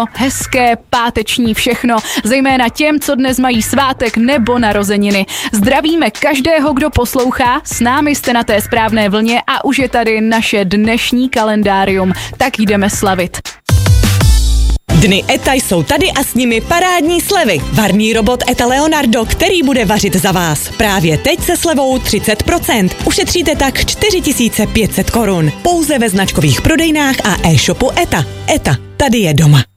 Hezké páteční všechno, zejména těm, co dnes mají svátek nebo narozeniny. Zdravíme každého, kdo poslouchá, s námi jste na té správné vlně a už je tady naše dnešní kalendárium, tak jdeme slavit. Dny ETA jsou tady a s nimi parádní slevy. Varný robot ETA Leonardo, který bude vařit za vás. Právě teď se slevou 30%. Ušetříte tak 4500 korun. Pouze ve značkových prodejnách a e-shopu ETA. ETA, tady je doma.